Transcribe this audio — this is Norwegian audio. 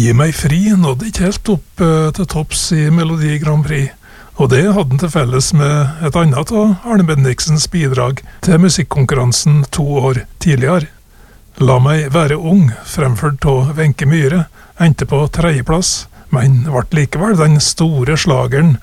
Gi meg fri nådde ikke helt opp til topps i Melodi Grand Prix, og det hadde han til felles med et annet av Arne Bendixens bidrag til musikkonkurransen 2 år tidligere. La meg være ung, fremført av Wenche Myhre, endte på 3. plass, men ble likevel den store slageren